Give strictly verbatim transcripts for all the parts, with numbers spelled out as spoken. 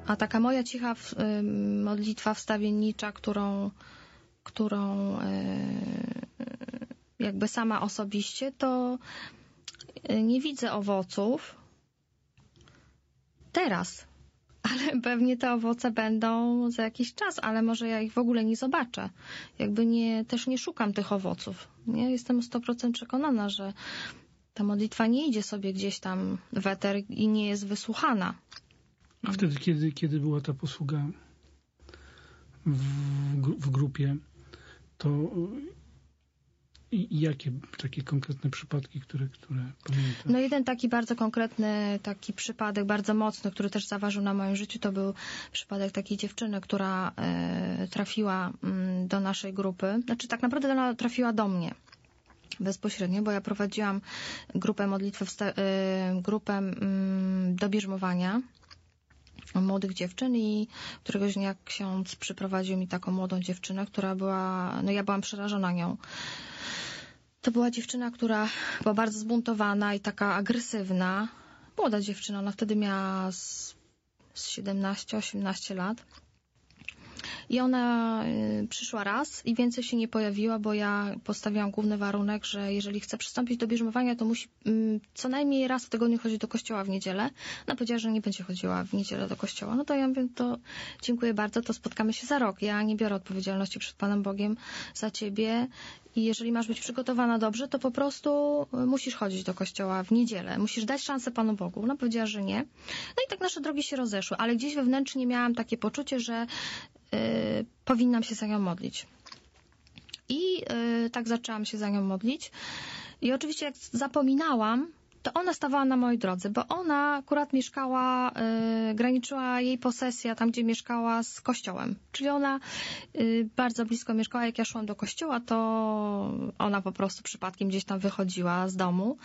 A taka moja cicha w, y, modlitwa wstawiennicza, którą, którą y, jakby sama osobiście, to nie widzę owoców teraz, ale pewnie te owoce będą za jakiś czas, ale może ja ich w ogóle nie zobaczę. Jakby nie, też nie szukam tych owoców. Nie? Jestem sto procent przekonana, że ta modlitwa nie idzie sobie gdzieś tam w eter i nie jest wysłuchana. A wtedy, kiedy, kiedy była ta posługa w, w grupie, to i jakie takie konkretne przypadki, które, które pamiętasz? No jeden taki bardzo konkretny taki przypadek, bardzo mocny, który też zaważył na moim życiu, to był przypadek takiej dziewczyny, która e, trafiła m, do naszej grupy. Znaczy tak naprawdę ona trafiła do mnie bezpośrednio, bo ja prowadziłam grupę modlitwy, wsta- y, grupę y, do bierzmowania młodych dziewczyn i któregoś dnia ksiądz przyprowadził mi taką młodą dziewczynę, która była, no ja byłam przerażona nią. To była dziewczyna, która była bardzo zbuntowana i taka agresywna. Młoda dziewczyna, ona wtedy miała z, z siedemnaście osiemnaście lat. I ona y, przyszła raz i więcej się nie pojawiła, bo ja postawiłam główny warunek, że jeżeli chce przystąpić do bierzmowania, to musi y, co najmniej raz w tygodniu chodzić do kościoła w niedzielę. Ona powiedziała, że nie będzie chodziła w niedzielę do kościoła. No to ja mówię, to dziękuję bardzo, to spotkamy się za rok. Ja nie biorę odpowiedzialności przed Panem Bogiem za ciebie i jeżeli masz być przygotowana dobrze, to po prostu musisz chodzić do kościoła w niedzielę. Musisz dać szansę Panu Bogu. Ona powiedziała, że nie. No i tak nasze drogi się rozeszły, ale gdzieś wewnętrznie miałam takie poczucie, że y, powinnam się za nią modlić. I y, tak zaczęłam się za nią modlić. I oczywiście jak zapominałam, to ona stawała na mojej drodze, bo ona akurat mieszkała, y, graniczyła jej posesja tam, gdzie mieszkała z kościołem. Czyli ona y, bardzo blisko mieszkała. Jak ja szłam do kościoła, to ona po prostu przypadkiem gdzieś tam wychodziła z domu.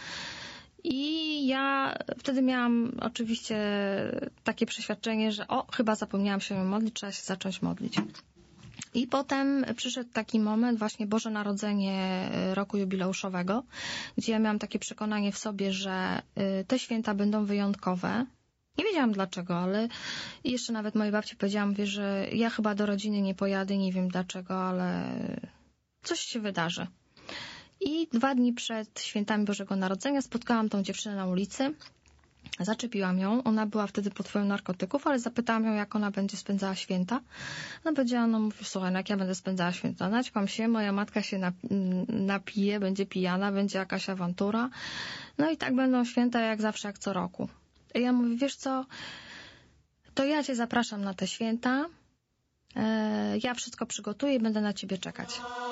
I ja wtedy miałam oczywiście takie przeświadczenie, że o, chyba zapomniałam się modlić, trzeba się zacząć modlić. I potem przyszedł taki moment, właśnie Boże Narodzenie roku jubileuszowego, gdzie ja miałam takie przekonanie w sobie, że te święta będą wyjątkowe. Nie wiedziałam dlaczego, ale jeszcze nawet mojej babci powiedziałam, wie, że ja chyba do rodziny nie pojadę, nie wiem dlaczego, ale coś się wydarzy. I dwa dni przed świętami Bożego Narodzenia spotkałam tą dziewczynę na ulicy. Zaczepiłam ją. Ona była wtedy pod wpływem narkotyków, ale zapytałam ją, jak ona będzie spędzała święta. Ona powiedziała, no mówi, słuchaj, no jak ja będę spędzała święta? Naćpam się, moja matka się napije, będzie pijana, będzie jakaś awantura. No i tak będą święta jak zawsze, jak co roku. I ja mówię, wiesz co, to ja cię zapraszam na te święta. Ja wszystko przygotuję i będę na ciebie czekać.